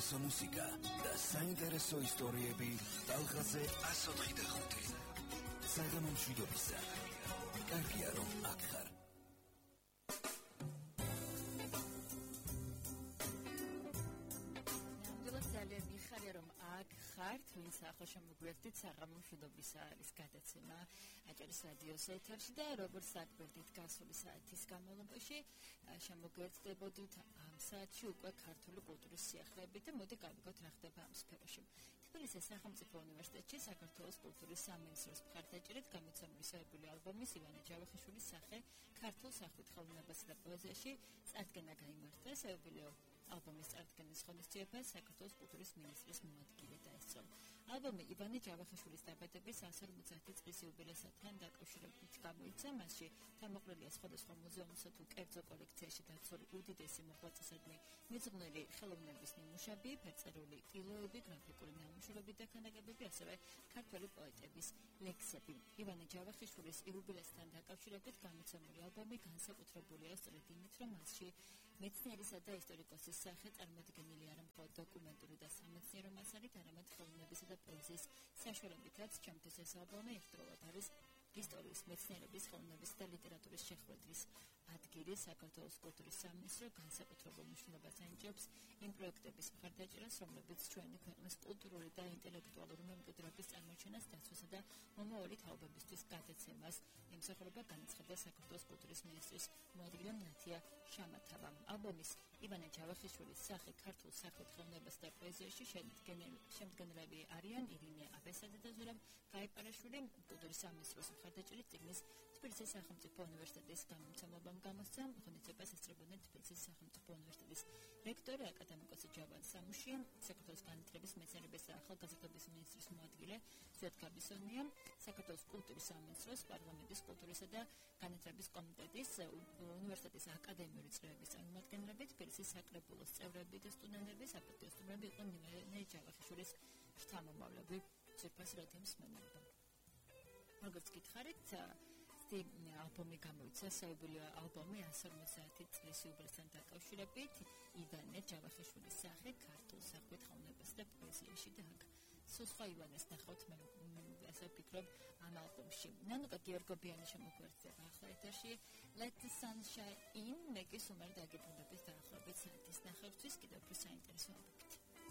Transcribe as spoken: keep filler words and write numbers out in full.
საინტერესო მუსიკა და საინტერესო ისტორიები ტალღაზე εκατს ოთხი და ხუთი. საგამო მშვიდობისა. კარგია რომ აქ ხარ. ხართ, ვინც ახლა შემოგვერთით საღამო მშვიდობისა არის გადაცემა აჭარის რადიოს ეთერში და როგორც საკვირდით გასული საათის განმავლობაში შემოგვერთდებოდით ამ საათში უკვე ქართული კულტურის სიახლეებით და მოდი გავიგოთ რა ხდება ამ სფეროში. თბილისის სახელმწიფო უნივერსიტეტში საქართველოს კულტურის სამინისტროს მხარდაჭერით გამოცემული საერთო ალბომის ივანე ჯავახიშვილის სახე ქართულ სახვით ხელოვნებასა და პოეზიაში წარდგენა გაიმართა. საერთო ალბომის წარდგენის ღონისძიებას საქართველოს კულტურის მინისტრის მოადგილე დაესწრო. ალბომი ივანე ჯავახიშვილის დაბადების ოცდაათი წლის იუბილეისთან დაკავშირებით გამოიცა. მასში თავმოყრილია სხვადასხვა მუზეუმსა თუ კერძო კოლექციაში დაცული უდიდესი მოღვაწისადმი მიძღვნილი ხელოვნების ნიმუშები, ფერწერული ტილოები, გრაფიკული ნამუშევრები და ქანდაკებები, ასევე ქართველი პოეტების ლექსები. ივანე ჯავახიშვილის იუბილეისთან დაკავშირებით გამოცემული ალბომი განსაკუთრებულია სწორედ იმით, რომ მასში მეცნიერისა და ისტორიკოსის სახე წარმოდგენილი არა მხოლოდ დოკუმენტური და სამეცნიერო მასალით, არამედ ხელოვნებისა და პოეზიის საშუალებითაც. ჩემთვის ეს ალბომი ერთდროულად არის ისტორიის, მეცნიერების, ხელოვნების და ლიტერატურის შეხვედრის ადგილი. საქართველოს კულტურის სამინისტრო განსაკუთრებულ მნიშვნელობას ანიჭებს იმ პროექტების მხარდაჭერას, რომლებიც ჩვენი ქვეყნის კულტურული და ინტელექტუალური მემკვიდრეობის წარმოჩენას, დაცვასა და მომავალი თაობებისთვის გადაცემას ემსახურება, განაცხადა საქართველოს კულტურის მინისტრის მოადგილე ნათია შამათავა. ალბომის ივანე ჯავახიშვილის სახე ქართულ სახვით ხელოვნებასა და პოეზიაში შემდგენელები არიან ირინე აბესაძე და ზურაბ გაიპარაშვილი. კულტურის სამინისტროს მხარდაჭერით წიგნის თბილისის სახელმწიფო უნივერსიტეტის გამომცემლობამ გამოსცა. ღონისძიებას ესწრებოდნენ თბილისის სახელმწიფო უნივერსიტეტის რექტორი აკადემიკოსი ჯავან სამუში, საქართველოს განათლების, მეცნიერების და ახალგაზრდობის მინისტრის მოადგილე ზვიად გაბისონია, საქართველოს კულტურის სამინისტროს პარლამენტის კულტურისა და განათლების კომიტეტის უნივერსიტეტის აკადემიური წევრების წარმომადგენლები, თბილისის საკრებულოს წევრები და სტუდენტები, საპატიო სტუმრები იყვნენ ივანე ჯავახიშვილის შთამომავლები. ძვირფას რადიოს მსმენელობა. როგორც გითხარით, ალბომი გამოიცა, საიუბილეო ალბომი ოცდაათი წლის იუბილეისთან დაკავშირებით, ივანე ჯავახიშვილის სახე ქართულ სახვით ხელოვნებასა და პოეზიაში და აქ სულ სხვა ივანეს ნახავთ, მე ასე ვფიქრობ ამ ალბომში. ნანუკა გიორგობიანი შემოგვერთდება ახლა ეთერში Let the sun shine in, მე კი სუმარ დაგებრუნდებით დაახლოებით საათის ნახევრისთვის კიდევ უფრო საინტერესო ალბომით.